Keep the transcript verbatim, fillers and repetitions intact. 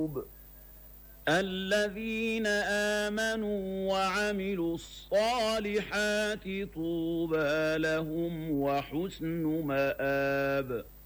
الذين آمنوا وعملوا الصالحات طوبى لهم وحسن مآب.